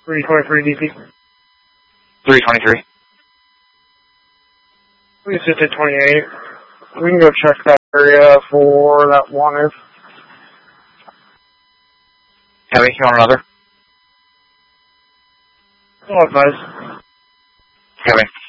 323 DC. 323. We just did 28. We can go check that area for that wanted. Heavy, you want another? Oh, nice. Heavy.